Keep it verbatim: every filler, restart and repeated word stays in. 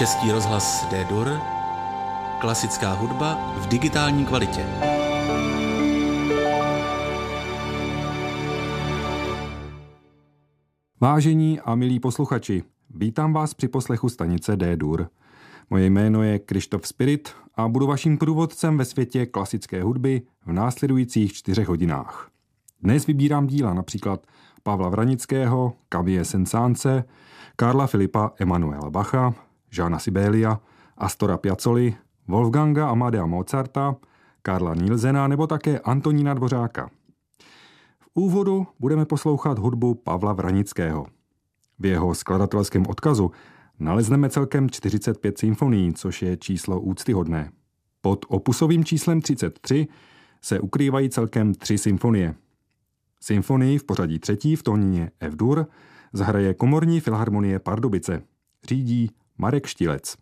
Český rozhlas D-Dur, klasická hudba v digitální kvalitě. Vážení a milí posluchači, vítám vás při poslechu stanice D-Dur. Moje jméno je Krištof Spirit a budu vaším průvodcem ve světě klasické hudby v následujících čtyřech hodinách. Dnes vybírám díla například Pavla Vranického, Camille Saint-Saënse, Karla Filipa Emanuela Bacha, Jeana Sibelia, Astora Piazzoli, Wolfganga Amadea Mozarta, Karla Nielsena nebo také Antonína Dvořáka. V úvodu budeme poslouchat hudbu Pavla Vranického. V jeho skladatelském odkazu nalezneme celkem čtyřicet pět symfonií, což je číslo úctyhodné. Pod opusovým číslem třicet tři se ukrývají celkem tři symfonie. Symfonii v pořadí třetí v tónině F-dur zahraje Komorní filharmonie Pardubice. Řídí Marek Štílec.